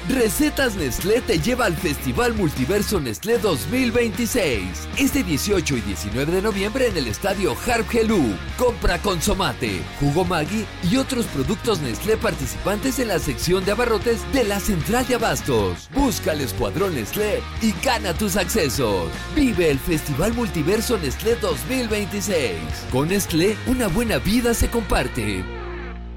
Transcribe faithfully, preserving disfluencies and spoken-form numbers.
Recetas Nestlé te lleva al Festival Multiverso Nestlé dos mil veintiséis. Este dieciocho y diecinueve de noviembre en el estadio Harp Helú. Compra Consomate, Jugo Maggi y otros productos Nestlé participantes en la sección de abarrotes de la Central de Abastos. Busca el Escuadrón Nestlé y gana tus accesos. Vive el Festival Multiverso Nestlé dos mil veintiséis. Con Nestlé, una buena vida se comparte.